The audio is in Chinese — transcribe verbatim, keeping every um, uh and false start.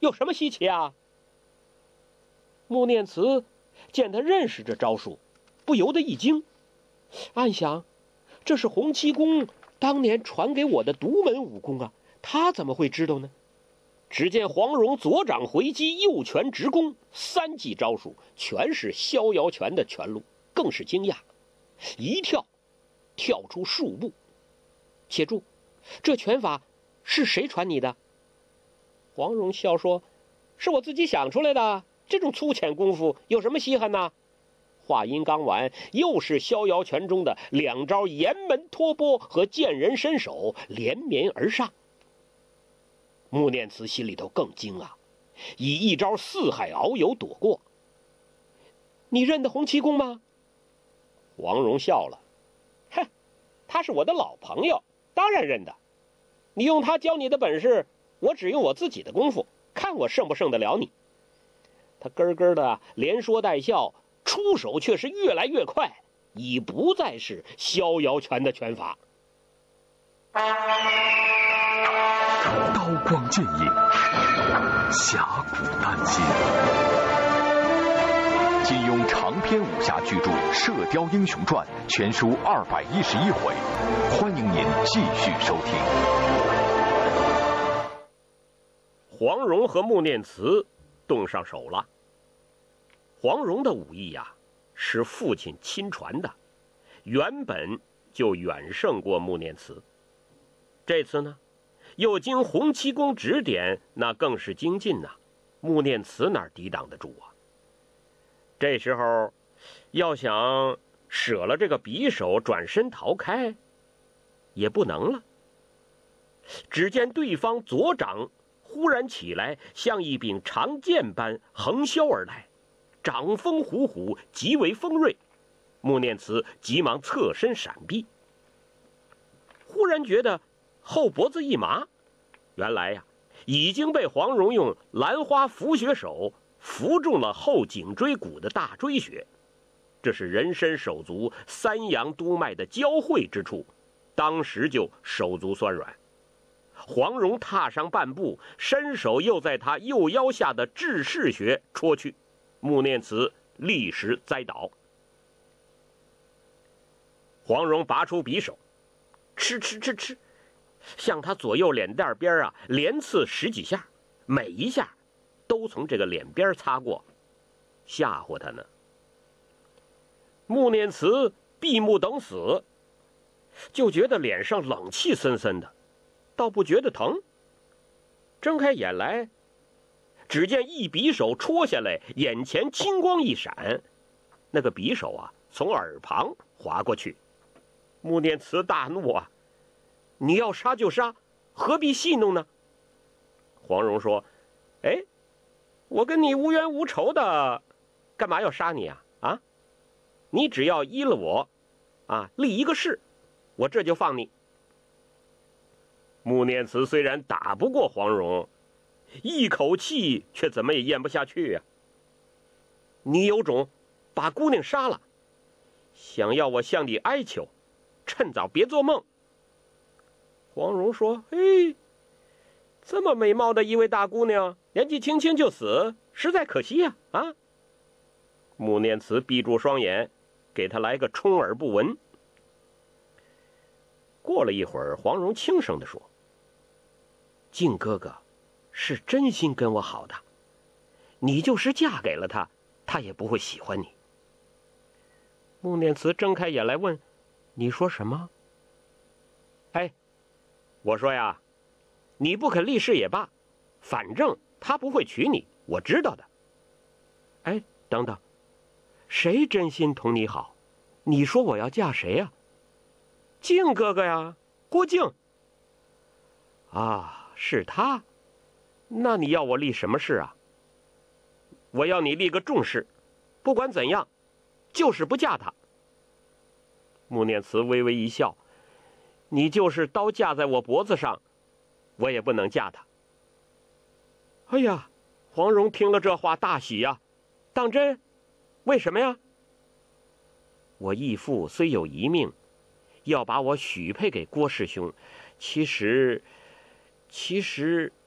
有什么稀奇啊？穆念慈见他认识这招数，不由得一惊，暗想，这是洪七公当年传给我的独门武功啊，他怎么会知道呢？只见黄蓉左掌回击，右拳直攻，三记招数全是逍遥拳的拳路，更是惊讶，一跳跳出数步。且住，这拳法是谁传你的？黄蓉笑说，是我自己想出来的，这种粗浅功夫有什么稀罕呢？话音刚完，又是逍遥拳中的两招岩门托钵和见人伸手连绵而上。穆念慈心里头更惊啊，以一招四海遨游躲过。你认得洪七公吗？黄蓉笑了，哼，他是我的老朋友，当然认得。你用他教你的本事，我只用我自己的功夫，看我胜不胜得了你。他咯咯的连说带笑，出手却是越来越快，已不再是逍遥拳的拳法。 刀光剑影，侠骨丹心。金庸长篇武侠巨著《射雕英雄传》全书二百一十一回，欢迎您继续收听。 黄蓉和穆念慈动上手了。黄蓉的武艺呀，是父亲亲传的，原本就远胜过穆念慈。这次呢，又经洪七公指点，那更是精进呐、啊。穆念慈哪抵挡得住啊？这时候要想舍了这个匕首转身逃开，也不能了。只见对方左掌忽然起来，像一柄长剑般横削而来，掌风虎虎，极为锋锐。穆念慈急忙侧身闪避，忽然觉得后脖子一麻，原来呀、啊，已经被黄蓉用兰花拂穴手拂中了后颈椎骨的大椎穴，这是人身手足三阳督脉的交汇之处，当时就手足酸软。黄蓉踏上半步，伸手又在他右腰下的至视穴戳去，穆念慈立时栽倒。黄蓉拔出匕首，吃吃吃吃，向他左右脸蛋边啊连刺十几下，每一下都从这个脸边擦过，吓唬他呢。穆念慈闭目等死，就觉得脸上冷气森森的，倒不觉得疼。睁开眼来，只见一匕首戳下来，眼前青光一闪，那个匕首啊从耳旁划过去。穆念慈大怒啊，你要杀就杀，何必戏弄呢？黄蓉说，哎，我跟你无冤无仇的，干嘛要杀你啊？啊，你只要依了我啊，立一个誓，我这就放你。穆念慈虽然打不过黄蓉，一口气却怎么也咽不下去呀、啊。你有种把姑娘杀了，想要我向你哀求，趁早别做梦。黄蓉说，嘿，这么美貌的一位大姑娘，年纪轻轻就死，实在可惜呀、啊！啊！穆念慈闭住双眼，给他来个充耳不闻。过了一会儿，黄蓉轻声地说，靖哥哥是真心跟我好的，你就是嫁给了他，他也不会喜欢你。穆念慈睁开眼来问，你说什么？哎，我说呀，你不肯立誓也罢，反正他不会娶你，我知道的。哎，等等，谁真心同你好？你说我要嫁谁呀？靖哥哥呀，郭靖。啊，是他？那你要我立什么誓啊？我要你立个重誓，不管怎样，就是不嫁他。穆念慈微微一笑，你就是刀架在我脖子上，我也不能嫁他。哎呀，黄蓉听了这话大喜呀、啊，当真？为什么呀？我义父虽有一命，要把我许配给郭师兄，其实，其实